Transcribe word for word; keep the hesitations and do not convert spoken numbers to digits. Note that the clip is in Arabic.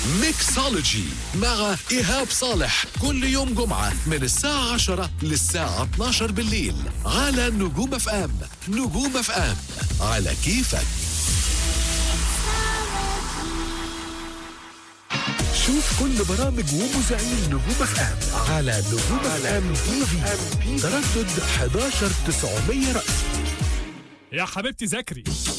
ميكسولوجي مع إيهاب صالح كل يوم جمعة من الساعة عشرة للساعة اتناشر بالليل على نجوم اف ام. نجوم اف ام على كيفك. شوف كل برامج ومذيعين نجوم اف ام على نجوم اف ام تي في تردد احد عشر تسعمية رأس. يا حبيبتي ذاكري.